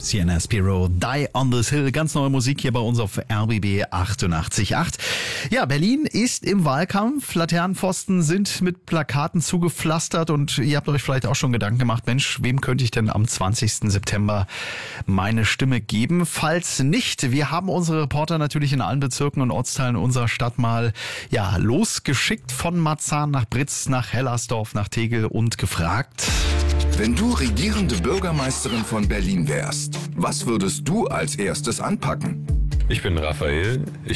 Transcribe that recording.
Sienna Spiro, Die on this Hill. Ganz neue Musik hier bei uns auf RBB 88.8. Ja, Berlin ist im Wahlkampf. Laternenpfosten sind mit Plakaten zugepflastert und ihr habt euch vielleicht auch schon Gedanken gemacht, Mensch, wem könnte ich denn am 20. September meine Stimme geben? Falls nicht, wir haben unsere Reporter natürlich in allen Bezirken und Ortsteilen unserer Stadt mal losgeschickt, von Marzahn nach Britz, nach Hellersdorf, nach Tegel und gefragt: Wenn du regierende Bürgermeisterin von Berlin wärst, was würdest du als erstes anpacken? Ich bin Raphael.